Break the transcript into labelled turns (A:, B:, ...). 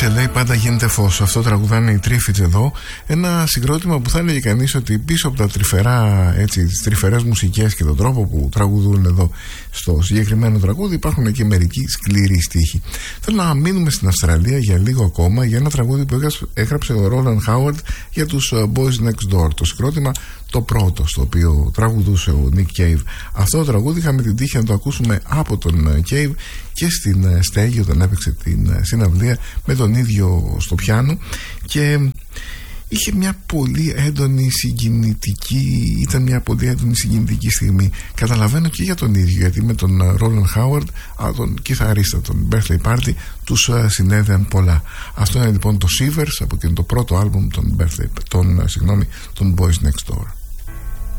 A: σε λέει πάντα γίνεται φως. Αυτό τραγουδάνε οι Τρίφιτς εδώ. Ένα συγκρότημα που θα έλεγε κανείς ότι πίσω από τα τρυφερά, έτσι, τις τρυφερές μουσικές και τον τρόπο που τραγουδούν εδώ στο συγκεκριμένο τραγούδι υπάρχουν και μερικοί σκληροί στίχοι. Θέλω να μείνουμε στην Αυστραλία για λίγο ακόμα για ένα τραγούδι που έγραψε ο Ρόλαντ Χάουαρντ για τους Boys Next Door. Το συγκρότημα το πρώτο στο οποίο τραγουδούσε ο Nick Cave. Αυτό το τραγούδι είχαμε την τύχη να το ακούσουμε από τον Cave και στην στέγη όταν έπαιξε την συναυλία με τον ίδιο στο πιάνο, και είχε μια πολύ έντονη ήταν μια πολύ έντονη συγκινητική στιγμή. Καταλαβαίνω και για τον ίδιο, γιατί με τον Ρόλαντ Χάουαρντ, τον κιθαρίστα των Birthday Party, τους συνέδεαν πολλά. Αυτό είναι λοιπόν το Shivers από το πρώτο άλμπουμ των Boys Next Door.